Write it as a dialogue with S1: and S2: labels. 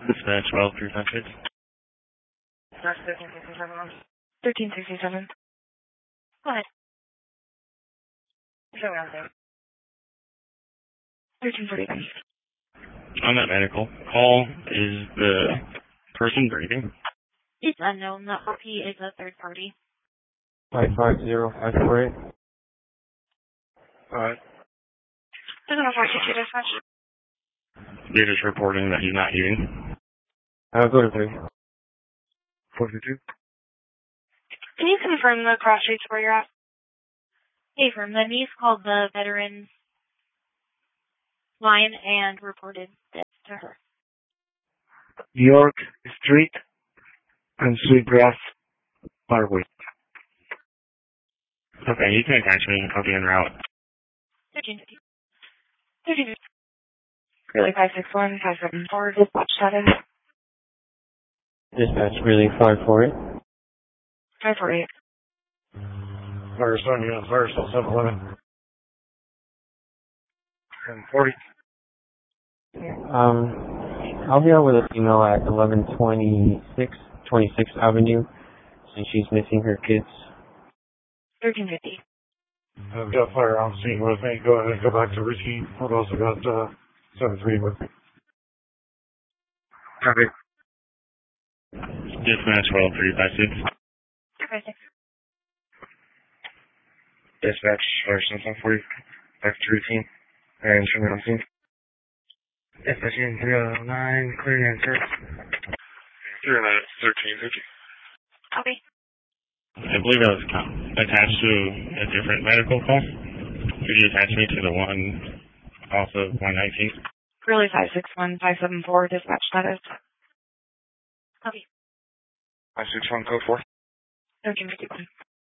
S1: Dispatch 12356.
S2: That's 1367. Go ahead. Show me out there. 1349.
S1: On that medical call, is the person breathing?
S2: It's unknown. The OP is a third party.
S3: 550548.
S1: Alright.
S2: There's no 462 dispatch.
S1: They're just reporting that he's not eating.
S3: I'll go to 3.
S1: 452?
S2: Can you confirm the cross streets where you're at? Hey, from the niece called the veterans line and reported this to her.
S1: York Street and Sweetgrass Parkway. Okay, you can catch me. I'll be en route.
S2: 1350. 1350. Really 561, 574, dispatch status.
S3: Dispatch really 548.
S2: 548.
S1: First on you, first on 711. 40.
S3: I'll be out with a female at 26th Avenue, since she's missing her kids.
S2: 1350.
S1: I've got fire on scene with me. Go ahead and go back to routine. I've also got 7-3 with me. Copy. Dispatch 12356.
S2: 256.
S1: Dispatch first on 740. Back to routine. And show me on scene. Dispatch 309, clear answer. 1350.
S2: Copy.
S1: I believe I was attached to a different medical call. Could you attach me to the one off of 119?
S2: Really 561, 574, dispatch status. Copy.
S1: 561 code 4.
S2: 1351.